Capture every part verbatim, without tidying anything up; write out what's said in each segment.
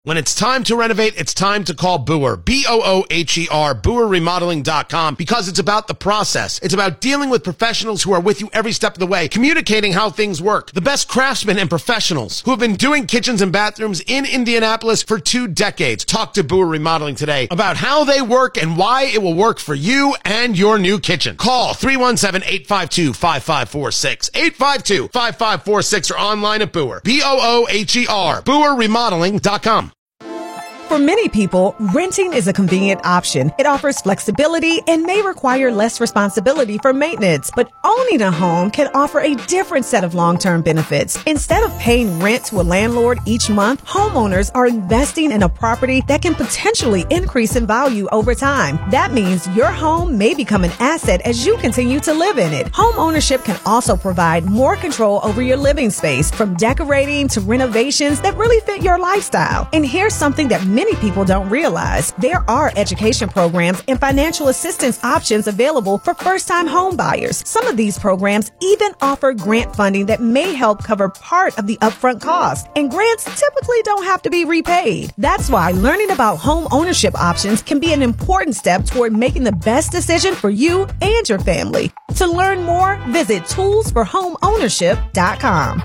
When it's time to renovate, it's time to call Boer, B O O H E R, Boer Remodeling dot com, because it's about the process. It's about dealing with professionals who are with you every step of the way, communicating how things work. The best craftsmen and professionals who have been doing kitchens and bathrooms in Indianapolis for two decades. Talk to Boer Remodeling today about how they work and why it will work for you and your new kitchen. Call three one seven, eight five two, five five four six, eight five two, five five four six, or online at Boer, B O O H E R, Boer Remodeling dot com. For many people, renting is a convenient option. It offers flexibility and may require less responsibility for maintenance. But owning a home can offer a different set of long-term benefits. Instead of paying rent to a landlord each month, homeowners are investing in a property that can potentially increase in value over time. That means your home may become an asset as you continue to live in it. Home ownership can also provide more control over your living space, from decorating to renovations that really fit your lifestyle. And here's something that many people don't realize. There are education programs and financial assistance options available for first-time home buyers. Some of these programs even offer grant funding that may help cover part of the upfront cost. And grants typically don't have to be repaid. That's why learning about home ownership options can be an important step toward making the best decision for you and your family. To learn more, visit tools for home ownership dot com.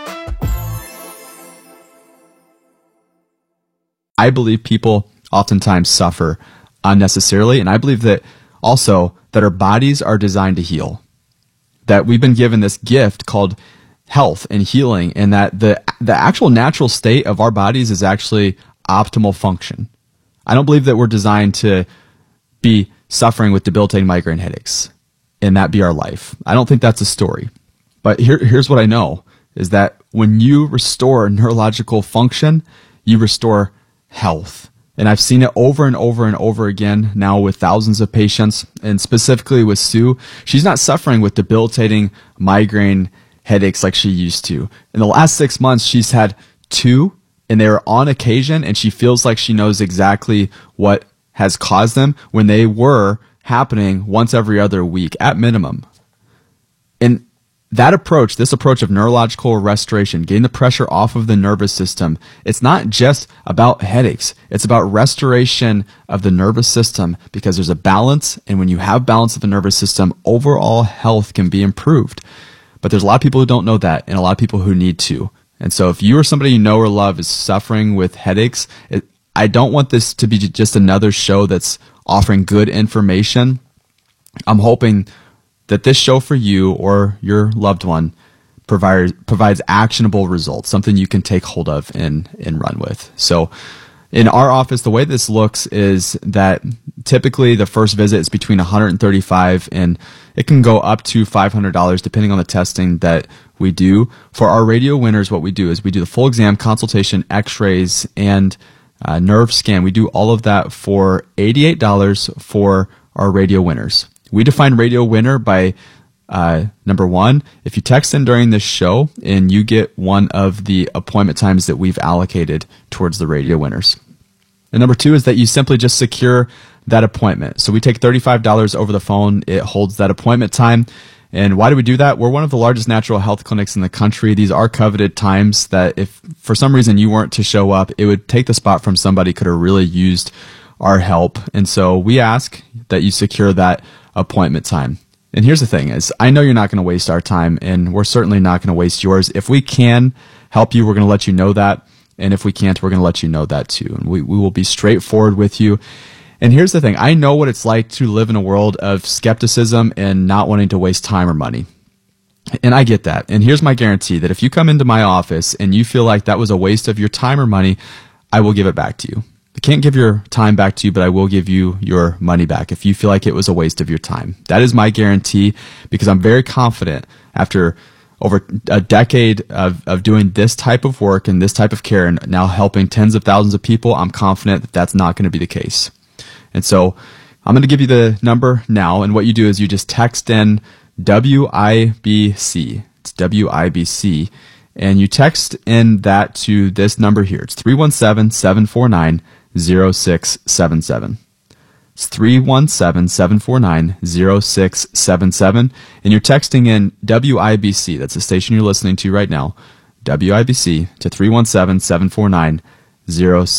I believe people oftentimes suffer unnecessarily, and I believe that also that our bodies are designed to heal, that we've been given this gift called health and healing, and that the the actual natural state of our bodies is actually optimal function. I don't believe that we're designed to be suffering with debilitating migraine headaches and that be our life. I don't think that's a story. But here, here's what I know, is that when you restore neurological function, you restore health. And I've seen it over and over and over again now with thousands of patients, and specifically with Sue. She's not suffering with debilitating migraine headaches like she used to. In the last six months, she's had two, and they are on occasion, and she feels like she knows exactly what has caused them when they were happening once every other week at minimum. And that approach, this approach of neurological restoration, getting the pressure off of the nervous system, it's not just about headaches. It's about restoration of the nervous system, because there's a balance, and when you have balance of the nervous system, overall health can be improved. But there's a lot of people who don't know that, and a lot of people who need to. And so if you or somebody you know or love is suffering with headaches, it, I don't want this to be just another show that's offering good information. I'm hoping that this show for you or your loved one provides provides actionable results, something you can take hold of and, and run with. So in our office, the way this looks is that typically the first visit is between one hundred thirty-five dollars and it can go up to five hundred dollars depending on the testing that we do. For our radio winners, what we do is we do the full exam, consultation, x-rays, and uh, nerve scan. We do all of that for eighty-eight dollars for our radio winners. We define radio winner by, uh, number one, if you text in during this show and you get one of the appointment times that we've allocated towards the radio winners. And number two is that you simply just secure that appointment. So we take thirty-five dollars over the phone. It holds that appointment time. And why do we do that? We're one of the largest natural health clinics in the country. These are coveted times that if for some reason you weren't to show up, it would take the spot from somebody who could have really used our help. And so we ask that you secure that appointment time. And here's the thing is, I know you're not going to waste our time, and we're certainly not going to waste yours. If we can help you, we're going to let you know that. And if we can't, we're going to let you know that too. And we, we will be straightforward with you. And here's the thing. I know what it's like to live in a world of skepticism and not wanting to waste time or money. And I get that. And here's my guarantee that if you come into my office and you feel like that was a waste of your time or money, I will give it back to you. I can't give your time back to you, but I will give you your money back if you feel like it was a waste of your time. That is my guarantee, because I'm very confident after over a decade of, of doing this type of work and this type of care and now helping tens of thousands of people, I'm confident that that's not going to be the case. And so I'm going to give you the number now, and what you do is you just text in W I B C. It's W I B C. And you text in that to this number here. It's three one seven, seven four nine, zero six seven seven. It's three one seven, seven four nine, zero six seven seven. And you're texting in W I B C. That's the station you're listening to right now. W I B C to three one seven, seven four nine, zero six seven seven.